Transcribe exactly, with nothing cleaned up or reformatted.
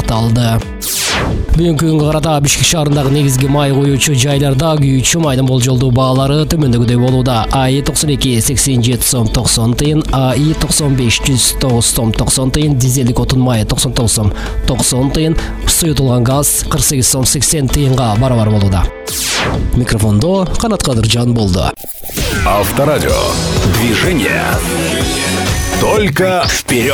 аякталды. Бүгүнкү күнгө карата Бишкек шаарындагы негизги май куюучу жайларда күйүүчү майдын болжолдуу баалары төмөндөгүдөй болууда. АИ токсон эки сексен жети сом токсон тыйын, АИ токсон беш жүз тогуз сом токсон тыйын, дизелдик отун майы токсон тогуз сом токсон тыйын, суютулган газ кырк сегиз сом сексен тыйынга барабар болууда. Микрофондо Канат Кадыржан болду. Авторадио. Движение. Только вперед!